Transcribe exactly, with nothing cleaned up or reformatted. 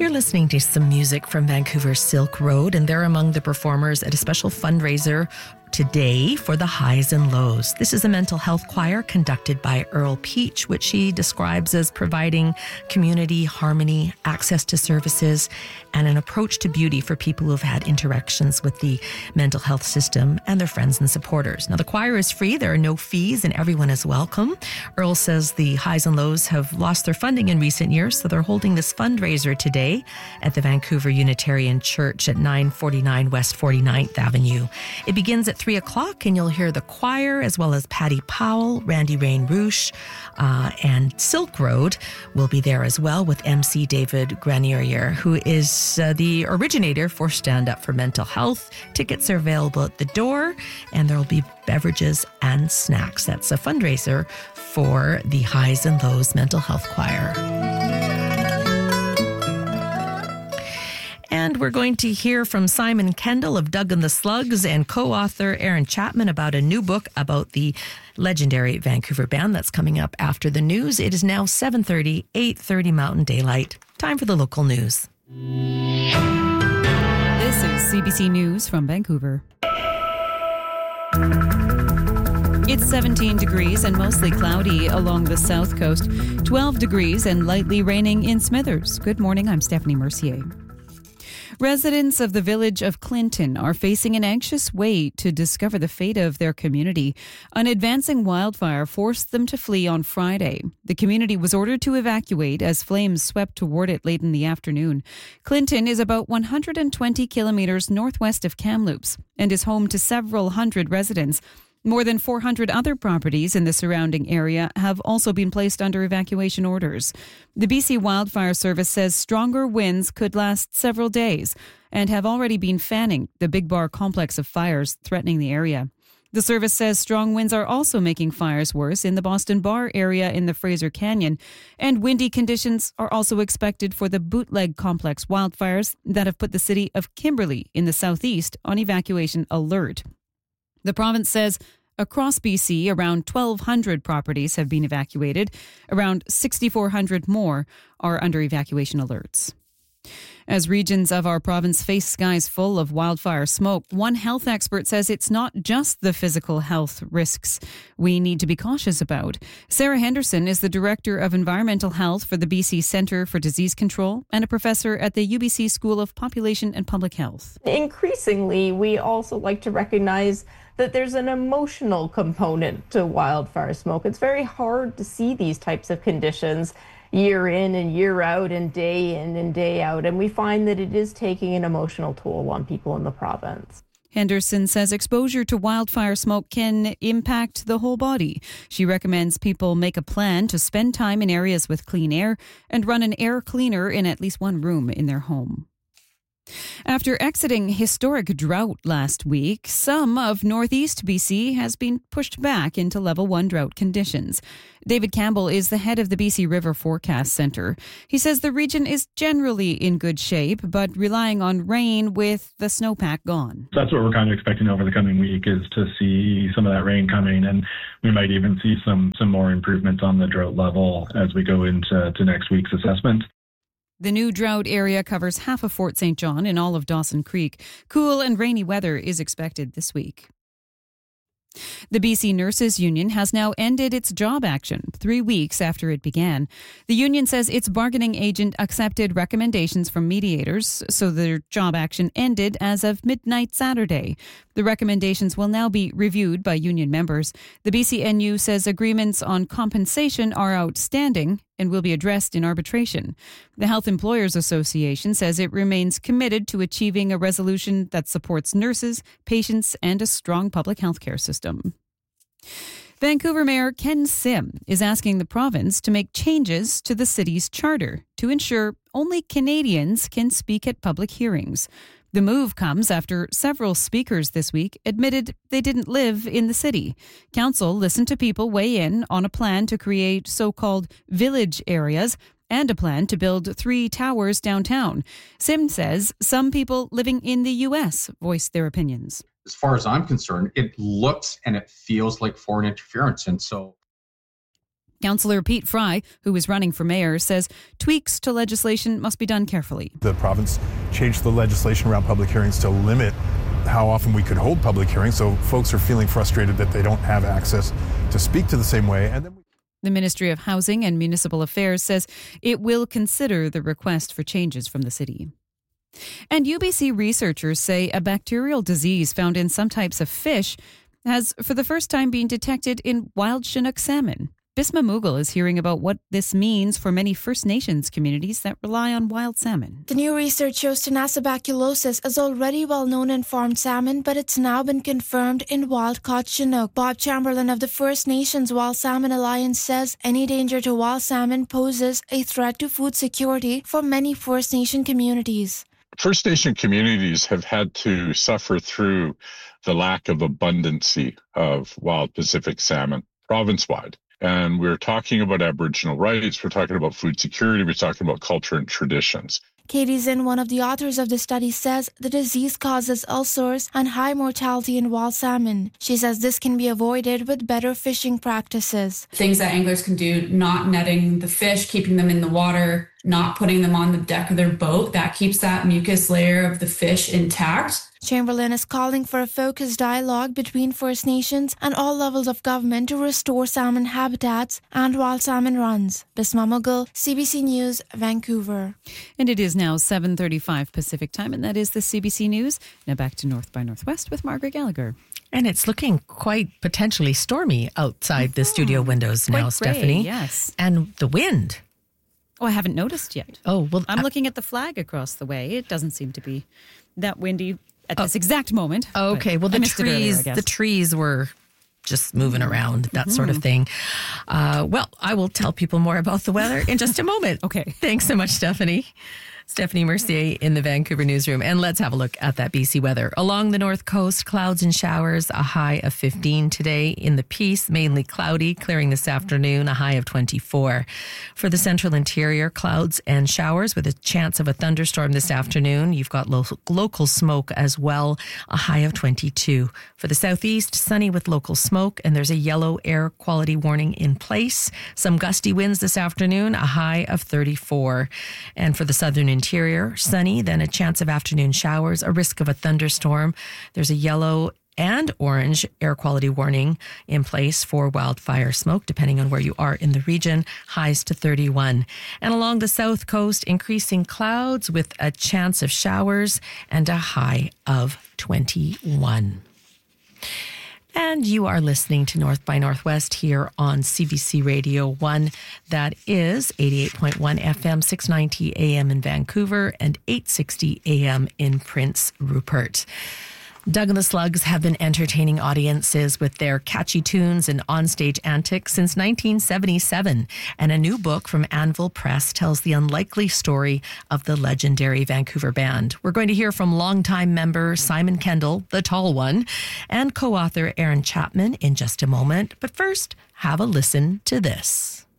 You're listening to some music from Vancouver's Silk Road, and they're among the performers at a special fundraiser today for the highs and lows. This is a mental health choir conducted by Earl Peach, which she describes as providing community, harmony, access to services, and an approach to beauty for people who have had interactions with the mental health system and their friends and supporters. Now, the choir is free. There are no fees, and everyone is welcome. Earl says the highs and lows have lost their funding in recent years, so they're holding this fundraiser today at the Vancouver Unitarian Church at nine forty-nine West forty-ninth Avenue. It begins at three o'clock, and you'll hear the choir as well as Patty Powell, Randy Rain Roosh, uh, and Silk Road will be there as well with M C David Granier, who is uh, the originator for Stand Up for Mental Health. Tickets are available at the door, and there will be beverages and snacks. That's a fundraiser for the Highs and Lows Mental Health Choir. And we're going to hear from Simon Kendall of Doug and the Slugs and co-author Aaron Chapman about a new book about the legendary Vancouver band that's coming up after the news. It is now seven thirty, eight thirty Mountain Daylight. Time for the local news. This is C B C News from Vancouver. It's seventeen degrees and mostly cloudy along the south coast, twelve degrees and lightly raining in Smithers. Good morning, I'm Stephanie Mercier. Residents of the village of Clinton are facing an anxious wait to discover the fate of their community. An advancing wildfire forced them to flee on Friday. The community was ordered to evacuate as flames swept toward it late in the afternoon. Clinton is about one hundred twenty kilometres northwest of Kamloops and is home to several hundred residents. More than four hundred other properties in the surrounding area have also been placed under evacuation orders. The B C Wildfire Service says stronger winds could last several days and have already been fanning the Big Bar complex of fires threatening the area. The service says strong winds are also making fires worse in the Boston Bar area in the Fraser Canyon, and windy conditions are also expected for the Bootleg complex wildfires that have put the city of Kimberley in the southeast on evacuation alert. The province says across B C, around twelve hundred properties have been evacuated. Around six thousand four hundred more are under evacuation alerts. As regions of our province face skies full of wildfire smoke, one health expert says it's not just the physical health risks we need to be cautious about. Sarah Henderson is the Director of Environmental Health for the B C Centre for Disease Control and a professor at the U B C School of Population and Public Health. Increasingly, we also like to recognize that there's an emotional component to wildfire smoke. It's very hard to see these types of conditions year in and year out and day in and day out. And we find that it is taking an emotional toll on people in the province. Henderson says exposure to wildfire smoke can impact the whole body. She recommends people make a plan to spend time in areas with clean air and run an air cleaner in at least one room in their home. After exiting historic drought last week, some of northeast B C has been pushed back into level one drought conditions. David Campbell is the head of the B C River Forecast Centre. He says the region is generally in good shape, but relying on rain with the snowpack gone. That's what we're kind of expecting over the coming week, is to see some of that rain coming, and we might even see some, some more improvements on the drought level as we go into to next week's assessment. The new drought area covers half of Fort Saint John and all of Dawson Creek. Cool and rainy weather is expected this week. The B C Nurses Union has now ended its job action three weeks after it began. The union says its bargaining agent accepted recommendations from mediators, so their job action ended as of midnight Saturday. The recommendations will now be reviewed by union members. The B C N U says agreements on compensation are outstanding and will be addressed in arbitration. The Health Employers Association says it remains committed to achieving a resolution that supports nurses, patients, and a strong public health care system. Vancouver Mayor Ken Sim is asking the province to make changes to the city's charter to ensure only Canadians can speak at public hearings. The move comes after several speakers this week admitted they didn't live in the city. Council listened to people weigh in on a plan to create so-called village areas and a plan to build three towers downtown. Sim says some people living in the U S voiced their opinions. As far as I'm concerned, it looks and it feels like foreign interference. And so Councillor Pete Fry, who is running for mayor, says tweaks to legislation must be done carefully. The province changed the legislation around public hearings to limit how often we could hold public hearings, so folks are feeling frustrated that they don't have access to speak to the same way. And then we- The Ministry of Housing and Municipal Affairs says it will consider the request for changes from the city. And U B C researchers say a bacterial disease found in some types of fish has for the first time been detected in wild Chinook salmon. Bisma Mughal is hearing about what this means for many First Nations communities that rely on wild salmon. The new research shows tenacibaculosis is already well known in farmed salmon, but it's now been confirmed in wild-caught Chinook. Bob Chamberlain of the First Nations Wild Salmon Alliance says any danger to wild salmon poses a threat to food security for many First Nation communities. First Nation communities have had to suffer through the lack of abundancy of wild Pacific salmon province-wide. And we're talking about Aboriginal rights, we're talking about food security, we're talking about culture and traditions. Katie Zinn, one of the authors of the study, says the disease causes ulcers and high mortality in wild salmon. She says this can be avoided with better fishing practices. Things that anglers can do, not netting the fish, keeping them in the water, not putting them on the deck of their boat, that keeps that mucus layer of the fish intact. Chamberlain is calling for a focused dialogue between First Nations and all levels of government to restore salmon habitats and wild salmon runs. Bisma Mughal, C B C News, Vancouver. And it is now seven thirty-five Pacific time, and that is the C B C News. Now back to North by Northwest with Margaret Gallagher. And it's looking quite potentially stormy outside mm-hmm. the studio windows now, quite Stephanie. Gray, yes. And the wind. Oh, I haven't noticed yet. Oh, well. I'm I- looking at the flag across the way. It doesn't seem to be that windy at this oh. exact moment. Okay, well, the trees, earlier, the trees were just moving around, that mm-hmm. sort of thing. Uh, well, I will tell people more about the weather in just a moment. Okay. Thanks so much, Stephanie. Stephanie Mercier in the Vancouver newsroom. And let's have a look at that B C weather. Along the north coast, clouds and showers, a high of fifteen today. In the Peace, mainly cloudy, clearing this afternoon, a high of twenty-four. For the central interior, clouds and showers with a chance of a thunderstorm this afternoon. You've got lo- local smoke as well, a high of twenty-two. For the southeast, sunny with local smoke, and there's a yellow air quality warning in place. Some gusty winds this afternoon, a high of thirty-four. And for the southern interior, sunny, then a chance of afternoon showers, a risk of a thunderstorm. There's a yellow and orange air quality warning in place for wildfire smoke, depending on where you are in the region, highs to thirty-one. And along the south coast, increasing clouds with a chance of showers and a high of twenty-one. And you are listening to North by Northwest here on C B C Radio one. That is eighty-eight point one F M, six ninety A M in Vancouver and eight sixty A M in Prince Rupert. Doug and the Slugs have been entertaining audiences with their catchy tunes and onstage antics since nineteen seventy-seven. And a new book from Anvil Press tells the unlikely story of the legendary Vancouver band. We're going to hear from longtime member Simon Kendall, the tall one, and co-author Aaron Chapman in just a moment. But first, have a listen to this.